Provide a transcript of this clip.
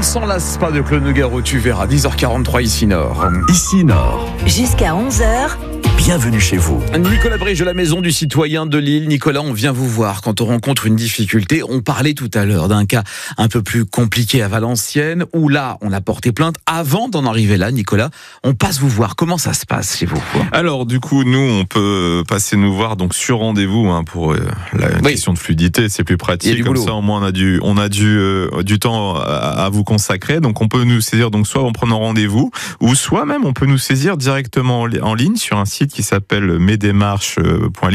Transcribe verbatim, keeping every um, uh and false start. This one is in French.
s'en lasse pas de Claude Nougaro, tu verras. dix heures quarante-trois ici Nord. Ici Nord. Jusqu'à onze heures. Bienvenue chez vous. Nicolas Brèche de la Maison du Citoyen de Lille. Nicolas, on vient vous voir quand on rencontre une difficulté. On parlait tout à l'heure d'un cas un peu plus compliqué à Valenciennes, où là, on a porté plainte. Avant d'en arriver là, Nicolas, on passe vous voir. Comment ça se passe chez vous, quoi? Alors, du coup, nous, on peut passer nous voir donc sur rendez-vous hein, pour euh, la oui. question de fluidité. C'est plus pratique. Comme boulot. ça, au moins, on a du, on a du, euh, du temps à, à vous consacrer. Donc, on peut nous saisir donc soit en prenant rendez-vous, ou soit même on peut nous saisir directement en ligne sur un site qui s'appelle mesdémarches point